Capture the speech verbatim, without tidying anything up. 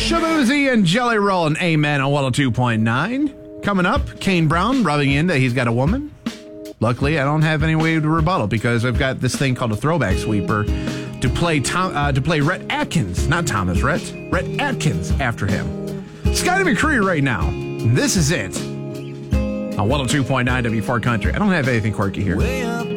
Shaboozey and Jelly Roll and Amen on one oh two point nine. Coming up, Kane Brown rubbing in that he's got a woman. Luckily, I don't have any way to rebuttal because I've got this thing called a throwback sweeper to play Tom, uh, to play Rhett Atkins, not Thomas Rhett, Rhett Atkins after him. Scotty McCree right now. This is it on one oh two point nine W four Country. I don't have anything quirky here.